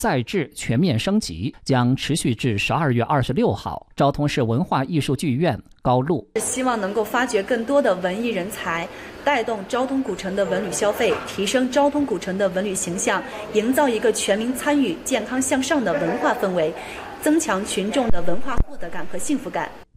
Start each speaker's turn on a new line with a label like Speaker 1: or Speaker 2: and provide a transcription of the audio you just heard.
Speaker 1: 再制全面升级，将持续至12月26号。昭通市文化艺术剧院高露
Speaker 2: 希望能够发掘更多的文艺人才，带动昭通古城的文旅消费，提升昭通古城的文旅形象，营造一个全民参与、健康向上的文化氛围，增强群众的文化获得感和幸福感。